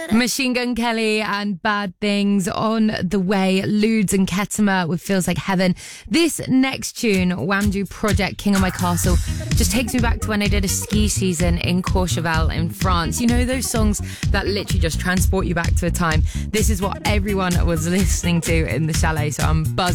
Machine Gun Kelly and Bad Things on the way. Ludes and Ketama with Feels Like Heaven. This next tune, Wamdue Project, King of My Castle, just takes me back to when I did a ski season in Courchevel in France. You know those songs that literally just transport you back to a time? This is what everyone was listening to in the chalet, so I'm buzzing.